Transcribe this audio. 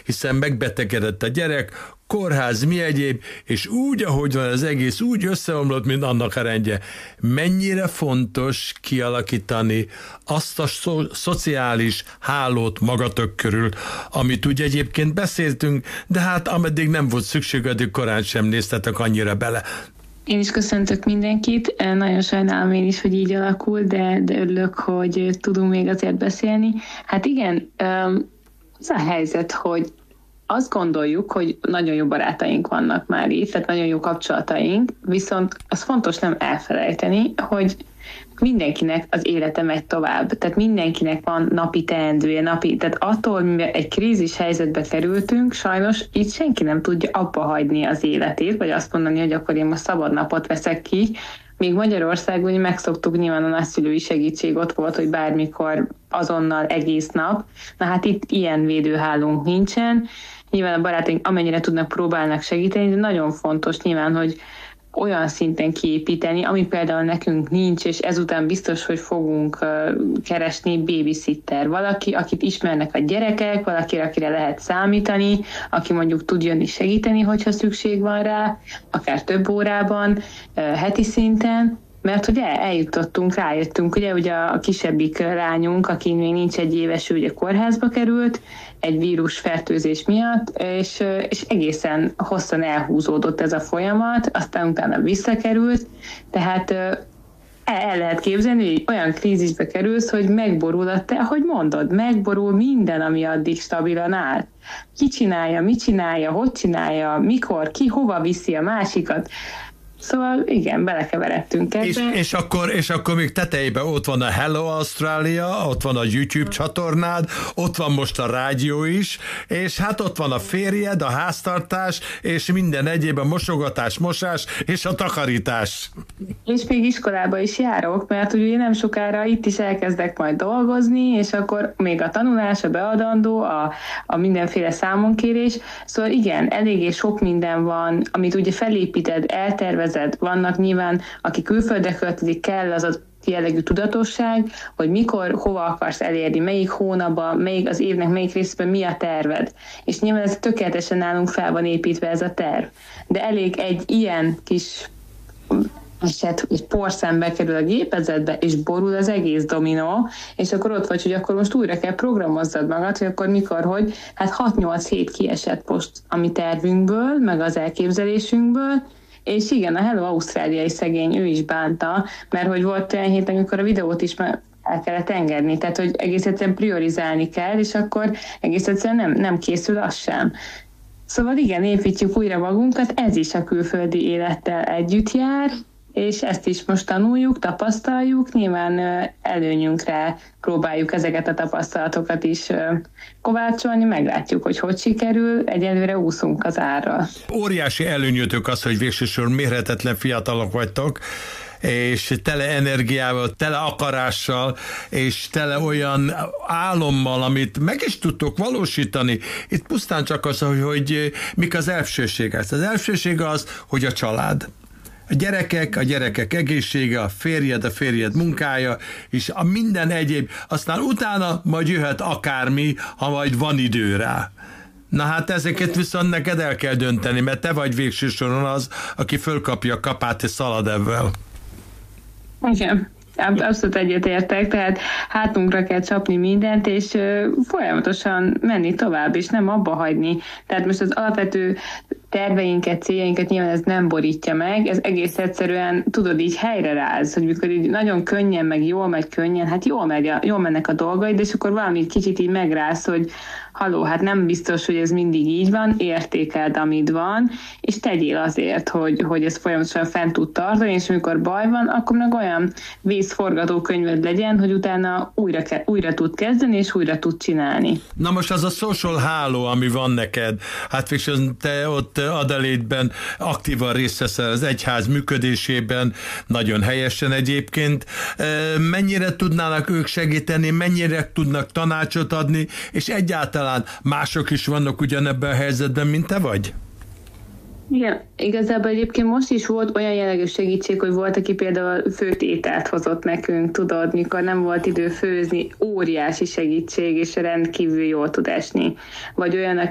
hiszen megbetegedett a gyerek, kórház, mi egyéb, és úgy, ahogy van az egész, úgy összeomlott, mint annak a rendje. Mennyire fontos kialakítani azt a szociális hálót magatok körül, amit úgy egyébként beszéltünk, de hát ameddig nem volt szükség, addig korán sem néztetek annyira bele. Én is köszöntök mindenkit, nagyon sajnálom én is, hogy így alakul, de örülök, hogy tudunk még azért beszélni. Hát igen, az a helyzet, hogy azt gondoljuk, hogy nagyon jó barátaink vannak már itt, tehát nagyon jó kapcsolataink, viszont az fontos nem elfelejteni, hogy mindenkinek az élete megy tovább. Tehát mindenkinek van napi teendője, tehát attól, mivel egy krízis helyzetbe kerültünk, sajnos itt senki nem tudja abba hagyni az életét, vagy azt mondani, hogy akkor én most szabad napot veszek ki. Még Magyarországon megszoktuk, nyilván a nagyszülői segítség ott volt, hogy bármikor azonnal egész nap. Na hát itt ilyen védőhálónk nincsen. Nyilván a barátaink amennyire tudnak, próbálnak segíteni, de nagyon fontos nyilván, hogy olyan szinten kiépíteni, ami például nekünk nincs, és ezután biztos, hogy fogunk keresni babysitter. Valaki, akit ismernek a gyerekek, valaki, akire lehet számítani, aki mondjuk tud jönni segíteni, hogyha szükség van rá, akár több órában, heti szinten, mert ugye rájöttünk, ugye a kisebbik lányunk, aki még nincs egy éves, ő ugye kórházba került, egy vírusfertőzés miatt, és egészen hosszan elhúzódott ez a folyamat, aztán utána visszakerült, tehát el lehet képzelni, hogy olyan krízisbe kerülsz, hogy megborul ahogy mondod, megborul minden, ami addig stabilan állt. Ki csinálja, mit csinálja, hogy csinálja, mikor, ki hova viszi a másikat. Szóval igen, belekeveredtünk ebbe. És akkor még tetejében ott van a Hello Australia, ott van a YouTube csatornád, ott van most a rádió is, és hát ott van a férjed, a háztartás, és minden egyéb, a mosogatás, mosás, és a takarítás. És még iskolába is járok, mert ugye nem sokára itt is elkezdek majd dolgozni, és akkor még a tanulás, a beadandó, a mindenféle számonkérés. Szóval igen, eléggé sok minden van, amit ugye felépíted, eltervezed. Vannak nyilván, aki külföldre költözik, kell az a jellegű tudatosság, hogy mikor, hova akarsz elérni, melyik hónapban, melyik az évnek melyik részben mi a terved. És nyilván ez tökéletesen nálunk fel van építve ez a terv. De elég egy ilyen kis eset, egy porszámbe kerül a gépezetbe, és borul az egész dominó, és akkor ott vagy, hogy akkor most újra kell programozzad magad, hogy akkor mikor, hogy hát 6-8 hét kiesett most a mi tervünkből, meg az elképzelésünkből, és igen, a Hello Ausztráliai szegény, ő is bánta, mert hogy volt olyan hét, amikor a videót is már el kellett engedni, tehát hogy egész egyszerűen priorizálni kell, és akkor egész egyszerűen nem készül az sem. Szóval igen, építjük újra magunkat, ez is a külföldi élettel együtt jár, és ezt is most tanuljuk, tapasztaljuk, nyilván előnyünkre próbáljuk ezeket a tapasztalatokat is kovácsolni, meglátjuk, hogy sikerül, egyelőre úszunk az árral. Óriási előnyötök az, hogy végsősorban mérhetetlen fiatalok vagytok, és tele energiával, tele akarással, és tele olyan álommal, amit meg is tudtok valósítani. Itt pusztán csak az, hogy mik az elsőség. Az elsőség az, hogy a család. A gyerekek egészsége, a férjed munkája, és a minden egyéb, aztán utána majd jöhet akármi, ha majd van idő rá. Na hát ezeket viszont neked el kell dönteni, mert te vagy végső soron az, aki fölkapja a kapát és szalad ebben. Igen. Abszolút egyetértek, tehát hátunkra kell csapni mindent, és folyamatosan menni tovább, és nem abba hagyni. Tehát most az alapvető terveinket, céljainkat nyilván ez nem borítja meg, ez egész egyszerűen, tudod, így helyre ráz, hogy mikor így nagyon könnyen, meg jól megy könnyen, hát jól mennek a dolgaid, és akkor valami kicsit így megrász, hogy haló, hát nem biztos, hogy ez mindig így van, értékeld, amit van, és tegyél azért, hogy ez folyamatosan fent tud tartani, és amikor baj van, akkor meg olyan vészforgatókönyved legyen, hogy utána újra tud kezdeni, és újra tud csinálni. Na most az a social háló, ami van neked, hát viszont te ott Adelaide-ben aktívan részt veszel az egyház működésében, nagyon helyesen egyébként. Mennyire tudnának ők segíteni, mennyire tudnak tanácsot adni, és egyáltalán mások is vannak ugyanebben a helyzetben, mint te vagy? Igen, igazából egyébként most is volt olyan jellegű segítség, hogy volt, aki például főtt ételt hozott nekünk, tudod, mikor nem volt idő főzni, óriási segítség, és rendkívül jól tud esni. Vagy olyan,